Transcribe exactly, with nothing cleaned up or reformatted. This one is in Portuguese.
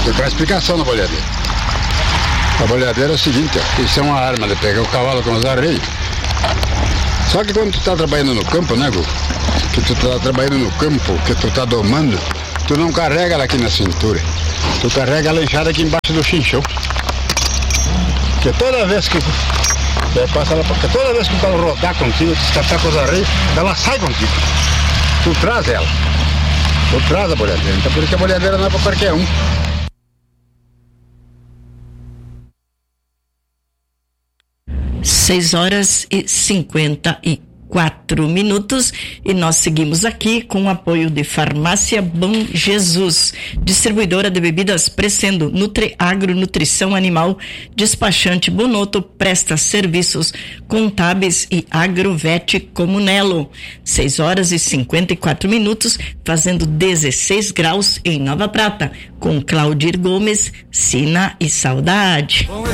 Tem que dar explicação na boleadeira. A boleadeira é o seguinte, ó, isso é uma arma de pegar o cavalo com os arreios. Só que quando tu tá trabalhando no campo, né, Gu? Que tu tá trabalhando no campo, que tu tá domando, tu não carrega ela aqui na cintura. Tu carrega ela enxada aqui embaixo do chinchão. Porque toda vez que é, passa ela, porque toda vez que tu rodar contigo, tu escatar com os arreios, ela sai contigo. Tu traz ela. Tu traz a boleadeira. Então por isso que a boleadeira não é pra qualquer um. seis horas e cinquenta e quatro minutos e nós seguimos aqui com o apoio de Farmácia Bom Jesus, distribuidora de bebidas Crescendo, Nutriagro, Nutrição Animal, despachante Bonoto, presta serviços contábeis e Agrovete Comunelo. seis horas e cinquenta e quatro minutos, fazendo dezesseis graus em Nova Prata, com Claudir Gomes, Sina e Saudade.